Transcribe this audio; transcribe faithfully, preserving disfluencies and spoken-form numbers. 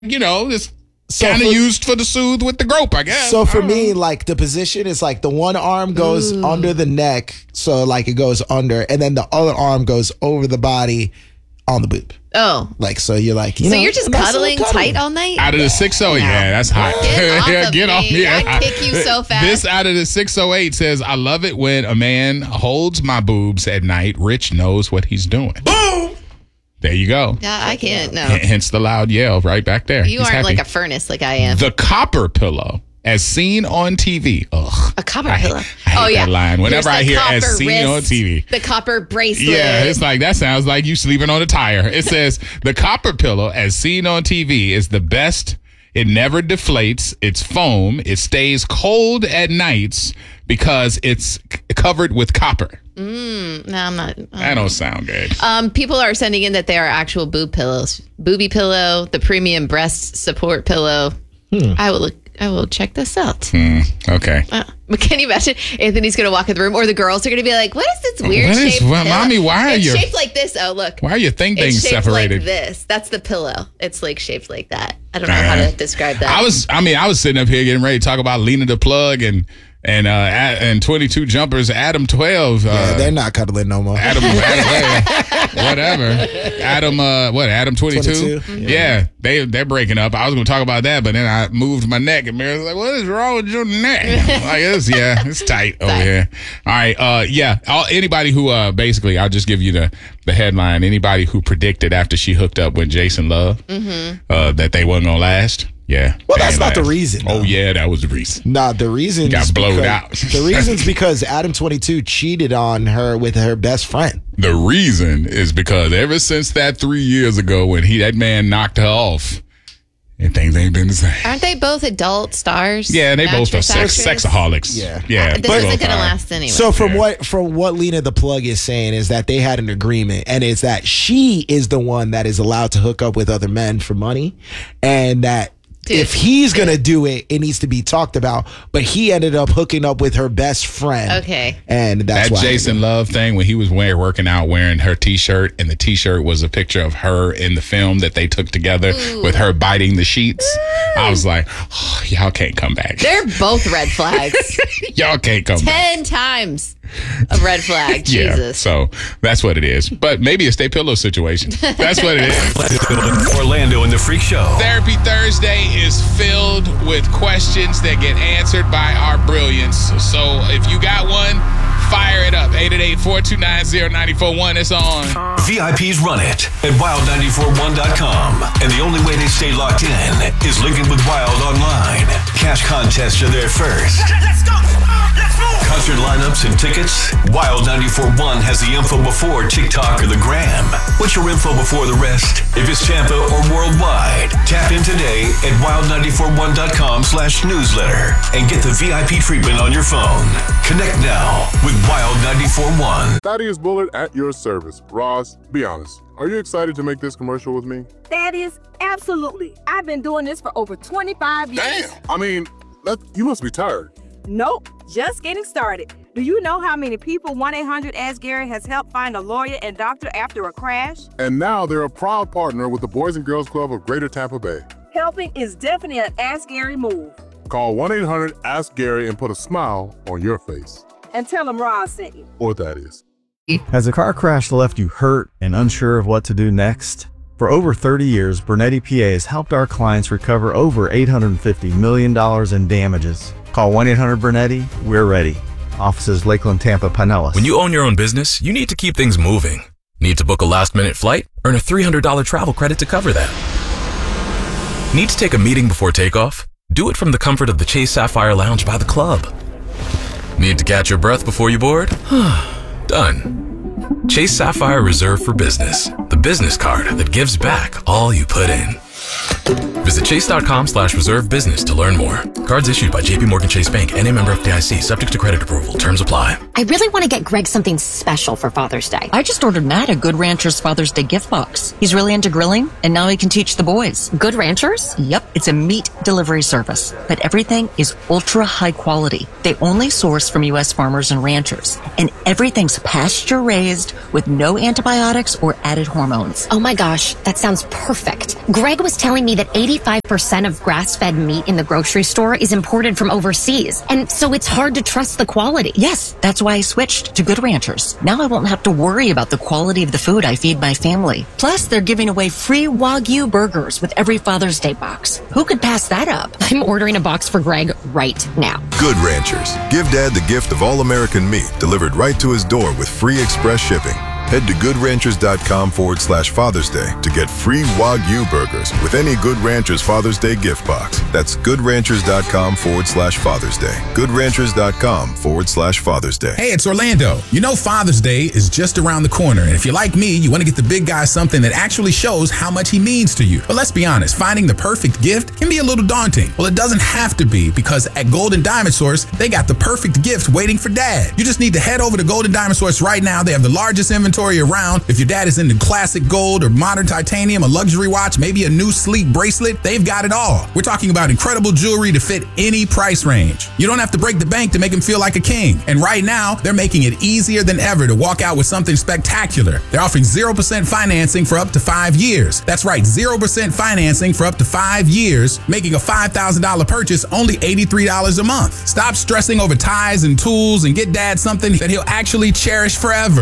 you know, it's So kind of for- used for the soothe with the grope, I guess. So I for don't me, know. like the position is like the one arm goes under the neck, so like it goes under, and then the other arm goes over the body on the boob. Oh. Like so, you're like, you So know, you're just a nice cuddling little cuddle. tight all night? Out of the six oh eight, yeah, that's hot. Get off Yeah, of get me. off me. I'd That's kick hot. you so fast. This out of the six oh eight says, I love it when a man holds my boobs at night. Rich knows what he's doing. Boom! There you go. Yeah, I can't. No. H- Hence the loud yell right back there. You He's aren't happy. like a furnace like I am. The copper pillow, as seen on T V. Ugh. A copper I hate- pillow. I hate oh, yeah. that line. Whenever Here's I the hear as copper seen on wrist, T V. The copper bracelet. Yeah, it's like that sounds like you sleeping on a tire. It says the copper pillow, as seen on T V, is the best. It never deflates. It's foam. It stays cold at nights because it's c- covered with copper. Mm, no, I'm not. um, That don't sound good. Um, people are sending in that they are actual boob pillows. Booby pillow, the premium breast support pillow. I will look. I will check this out. Mm, okay. Uh, but can you imagine? Anthony's going to walk in the room, or the girls are going to be like, "What is this weird What is- shape?" well, Mommy, why are it's your- shaped like this? Oh, look. Why are your thing It's things shaped separated? like this. That's the pillow. It's like shaped like that. I don't know how to describe that. I was, I mean, I was sitting up here getting ready to talk about Lena the Plug and and uh a- and twenty-two Jumpers, Adam twelve. Uh, Yeah, they're not cuddling no more. Adam, Adam hey, whatever. Adam, uh, what? Adam twenty-two. twenty-two? Yeah, they they're breaking up. I was gonna talk about that, but then I moved my neck, and Mary was like, "What is wrong with your neck?" Like it's yeah, it's tight over Tight. here. All right, uh, yeah. All, anybody who uh, basically, I'll just give you the the headline. Anybody who predicted after she hooked up with Jason Love uh, that they wasn't gonna last. Yeah. Well, they that's ain't not the last. reason, Oh though. yeah, that was the reason. Nah, the reason Got is blowed because- out. The reason's because Adam twenty-two cheated on her with her best friend. The reason is because ever since that three years ago when he that man knocked her off, and things ain't been the same. Aren't they both adult stars? Yeah, they both are Actress, sex, actress? sexaholics. Yeah. yeah. This they isn't both going to are. last anyway. So from Yeah. what from what Lena the Plug is saying is that they had an agreement, and it's that she is the one that is allowed to hook up with other men for money, and that Dude. if he's gonna do it, it needs to be talked about. But he ended up hooking up with her best friend. Okay. and that's That why Jason Love thing when he was wearing, working out wearing her T-shirt, and the T-shirt was a picture of her in the film that they took together with her biting the sheets. I was like, oh, y'all can't come back. They're both red flags. Y'all can't come back. Ten times a red flag. Yeah, Jesus. so that's what it is. But maybe a stay pillow situation. That's what it is. Orlando and the Freak Show. Therapy Thursday is filled with questions that get answered by our brilliance. So if you got one, fire it up. eight eight eight, four two nine, zero nine four one. It's on. V I Ps run it at wild nine four one dot com. And the only way they stay locked in is linking with Wild Online. Cash contests are there first. Let's go. Let's move. Concert lineups and tickets. Wild nine four one has the info before TikTok or the Gram. What's your info before the rest? If it's Tampa or worldwide, tap in today at wild nine four one dot com slash newsletter and get the V I P treatment on your phone. Connect now with Wild nine four one. Thaddeus Bullard at your service. Ross, be honest. Are you excited to make this commercial with me? Thaddeus, absolutely. I've been doing this for over twenty-five years. Damn. I mean, that, you must be tired. Nope, just getting started. Do you know how many people one eight hundred ask Gary has helped find a lawyer and doctor after a crash? And now they're a proud partner with the Boys and Girls Club of Greater Tampa Bay. Helping is definitely an Ask Gary move. Call one eight hundred ask Gary and put a smile on your face. And tell him Ross sent you. Or Thaddeus. Has a car crash left you hurt and unsure of what to do next? For over thirty years, Bernetti P A has helped our clients recover over eight hundred fifty million dollars in damages. Call one eight hundred Bernetti. We're ready. Offices Lakeland, Tampa, Pinellas. When you own your own business, you need to keep things moving. Need to book a last-minute flight? Earn a three hundred dollars travel credit to cover that. Need to take a meeting before takeoff? Do it from the comfort of the Chase Sapphire Lounge by the club. Need to catch your breath before you board? Done. Chase Sapphire Reserve for Business, the business card that gives back all you put in. Visit chase.com slash reserve business to learn more. Cards issued by J P Morgan Chase Bank, N A member F D I C, subject to credit approval. Terms apply. I really want to get Greg something special for Father's Day. I just ordered Matt a Good Ranchers Father's Day gift box. He's really into grilling, and now he can teach the boys. Good Ranchers? Yep, it's a meat delivery service, but everything is ultra high quality. They only source from U S farmers and ranchers, and everything's pasture raised with no antibiotics or added hormones. Oh my gosh, that sounds perfect. Greg was telling me that eighty-five percent of grass-fed meat in the grocery store is imported from overseas, and so it's hard to trust the quality. Yes, that's why I switched to Good Ranchers. Now I won't have to worry about the quality of the food I feed my family. Plus, they're giving away free Wagyu burgers with every Father's Day box. Who could pass that up? I'm ordering a box for Greg right now. Good Ranchers. Give Dad the gift of all-American meat delivered right to his door with free express shipping. Head to goodranchers.com forward slash Father's Day to get free Wagyu burgers with any Good Ranchers Father's Day gift box. That's goodranchers.com forward slash Father's Day. Goodranchers.com forward slash Father's Day. Hey, it's Orlando. You know Father's Day is just around the corner, and if you're like me, you want to get the big guy something that actually shows how much he means to you. But let's be honest, finding the perfect gift can be a little daunting. Well, it doesn't have to be, because at Golden Diamond Source, they got the perfect gift waiting for Dad. You just need to head over to Golden Diamond Source right now. They have the largest inventory around. If your dad is into classic gold or modern titanium, a luxury watch, maybe a new sleek bracelet, they've got it all. We're talking about incredible jewelry to fit any price range. You don't have to break the bank to make him feel like a king. And right now, they're making it easier than ever to walk out with something spectacular. They're offering zero percent financing for up to five years. That's right, zero percent financing for up to five years, making a five thousand dollars purchase only eighty-three dollars a month. Stop stressing over ties and tools and get Dad something that he'll actually cherish forever.